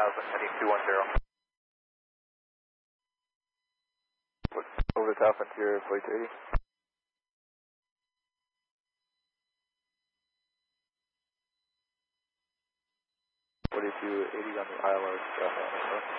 heading 210. Over the top interior, flight 80. What do you do 80 on the ILR?